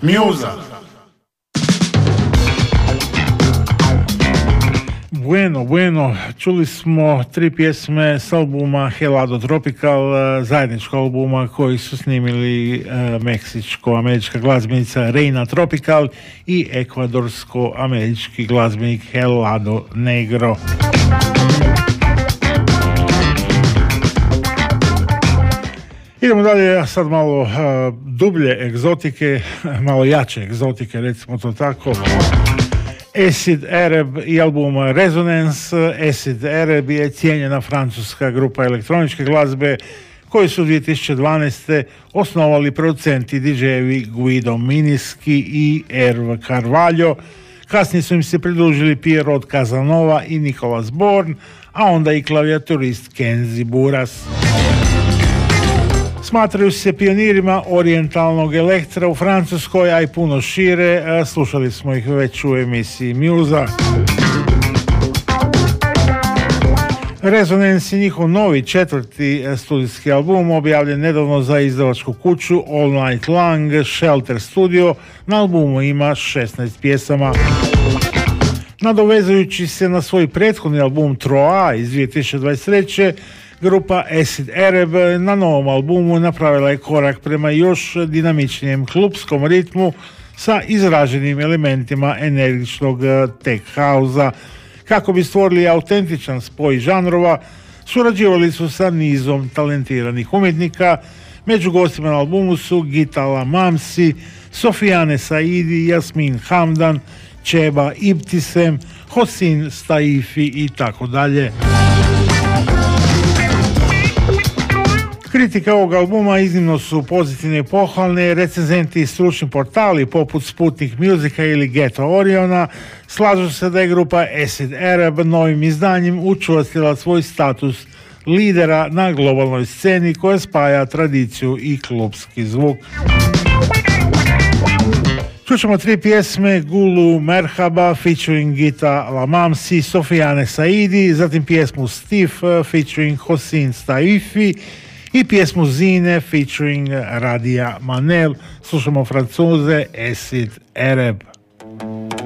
Musa. Bueno, čuli smo 3 pjesme s albuma Helado Tropical, zajedničkog albuma koji su snimili meksičko-američka glazbenica Reina Tropical i ekvadorsko-američki glazbenik Helado Negro. Idemo dalje, sad malo dublje egzotike, malo jače egzotike, recimo to tako. Acid Arab i album Resonance. Acid Arab je cijenjena francuska grupa elektroničke glazbe koji su 2012. osnovali producenti DJ-evi Guido Miniski i Erv Carvalho. Kasnije su im se pridružili Pierrot Casanova i Nicolas Bourne, a onda i klavijaturist Kenzi Buras. Smatraju se pionirima orijentalnog elektra u Francuskoj, a i puno šire. Slušali smo ih već u emisiji Musa. Resonance je njihov novi 4. studijski album, objavljen nedavno za izdavačku kuću All Night Long Shelter Studio. Na albumu ima 16 pjesama. Nadovezujući se na svoj prethodni album Troa iz 2023. grupa Acid Arab na novom albumu napravila je korak prema još dinamičnijem klupskom ritmu sa izraženim elementima energičnog tech house-a. Kako bi stvorili autentičan spoj žanrova, surađivali su sa nizom talentiranih umjetnika. Među gostima na albumu su Gita Lamamsi, Sofiane Saidi, Jasmin Hamdan, Čeba Ibtisem, Hosin Staifi i tako dalje. Kritike ovog albuma iznimno su pozitivne i pohvalne. Recenzenti i stručni portali poput Sputnik Musica ili Ghetto Oriona slažu se da je grupa Acid Arab novim izdanjem učvrstila svoj status lidera na globalnoj sceni koja spaja tradiciju i klubski zvuk. Čućemo 3 pjesme: Gulu Merhaba featuring Gita Lamamsi, Sofiane Saidi, zatim pjesmu Stif featuring Hosin Staifi i pjesmu Zine featuring Radia Manel. Slušamo Francuze Acid Arab.